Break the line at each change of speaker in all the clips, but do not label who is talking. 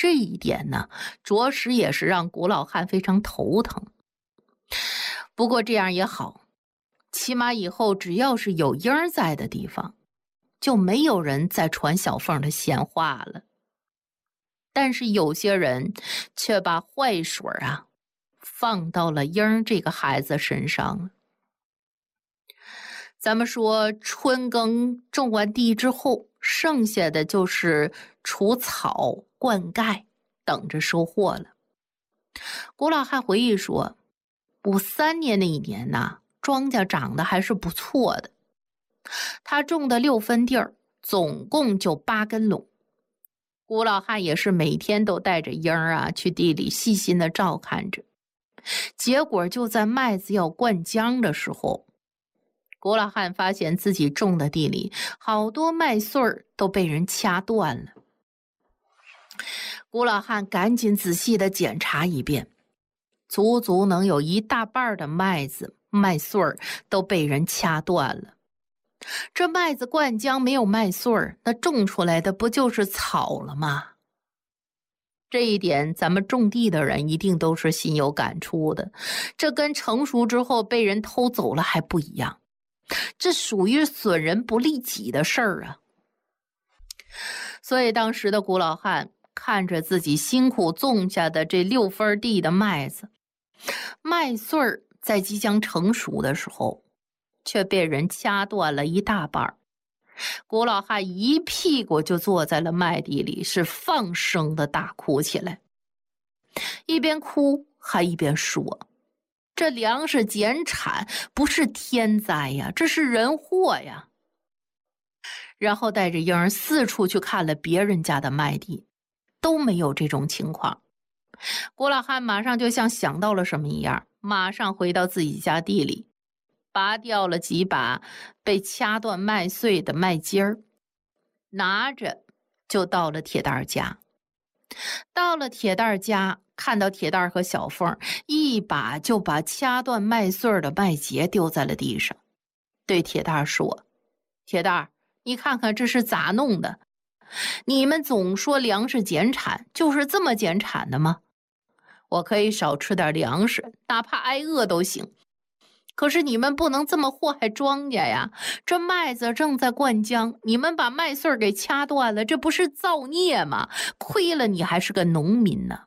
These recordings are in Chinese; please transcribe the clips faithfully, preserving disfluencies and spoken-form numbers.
这一点呢，着实也是让古老汉非常头疼。不过这样也好，起码以后只要是有鹰儿在的地方，就没有人再传小凤的闲话了。但是有些人却把坏水啊放到了鹰儿这个孩子身上了。咱们说春耕种完地之后，剩下的就是除草灌溉，等着收获了。古老汉回忆说，五三年那一年呐，庄稼长得还是不错的。他种的六分地儿，总共就八根垄。古老汉也是每天都带着鹰儿啊去地里细心的照看着。结果就在麦子要灌浆的时候，古老汉发现自己种的地里好多麦穗儿都被人掐断了。古老汉赶紧仔细的检查一遍，足足能有一大半的麦子麦穗儿都被人掐断了。这麦子灌浆没有麦穗儿，那种出来的不就是草了吗？这一点咱们种地的人一定都是心有感触的，这跟成熟之后被人偷走了还不一样，这属于损人不利己的事儿啊。所以当时的古老汉看着自己辛苦种下的这六分地的麦子，麦穗儿在即将成熟的时候却被人掐断了一大半。古老汉一屁股就坐在了麦地里，是放声的大哭起来，一边哭还一边说，这粮食减产不是天灾呀，这是人祸呀。然后带着婴儿四处去看了别人家的麦地，都没有这种情况。古老汉马上就像想到了什么一样，马上回到自己家地里，拔掉了几把被掐断麦穗的麦秸儿，拿着就到了铁蛋家。到了铁蛋家，看到铁蛋和小凤一把就把掐断麦穗的麦秸丢在了地上，对铁蛋说，铁蛋，你看看这是咋弄的？你们总说粮食减产，就是这么减产的吗？我可以少吃点粮食，哪怕挨饿都行，可是你们不能这么祸害庄稼呀！这麦子正在灌浆，你们把麦穗给掐断了，这不是造孽吗？亏了你还是个农民呢。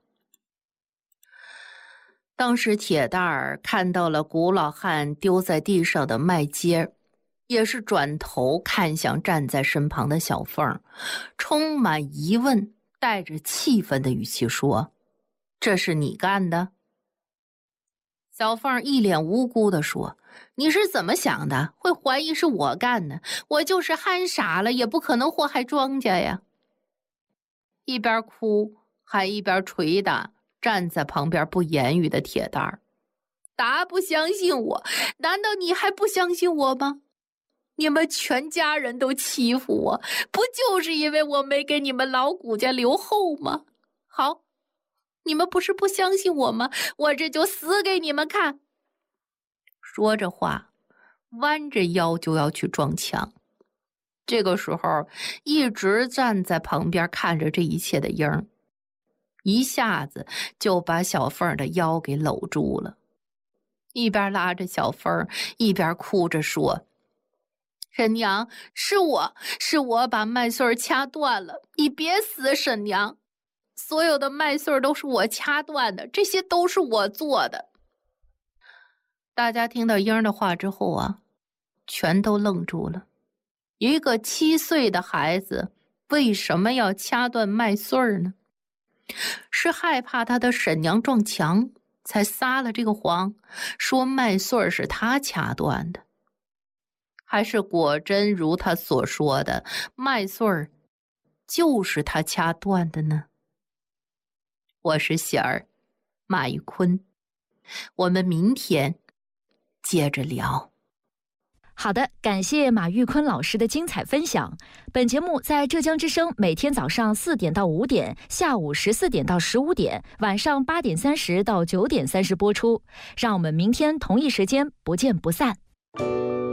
当时铁蛋儿看到了古老汉丢在地上的麦秸，也是转头看向站在身旁的小凤，充满疑问带着气愤的语气说，这是你干的？小凤一脸无辜地说，你是怎么想的？会怀疑是我干的？我就是憨傻了，也不可能祸害庄稼呀。一边哭还一边捶打站在旁边不言语的铁蛋儿。达不相信我，难道你还不相信我吗？你们全家人都欺负我，不就是因为我没给你们老谷家留后吗？好，你们不是不相信我吗？我这就死给你们看。说着话，弯着腰就要去撞墙。这个时候，一直站在旁边看着这一切的鹰儿，一下子就把小凤的腰给搂住了，一边拉着小凤，一边哭着说，婶娘，是我，是我把麦穗掐断了，你别死，婶娘。所有的麦穗都是我掐断的，这些都是我做的。大家听到鹰儿的话之后啊，全都愣住了。一个七岁的孩子为什么要掐断麦穗呢？是害怕他的婶娘撞墙才撒了这个谎，说麦穗是他掐断的，还是果真如他所说的，麦穗就是他掐断的呢？我是喜儿，马玉坤，我们明天接着聊。
好的，感谢马玉坤老师的精彩分享。本节目在浙江之声每天早上四点到五点，下午十四点到十五点，晚上八点三十到九点三十播出。让我们明天同一时间不见不散。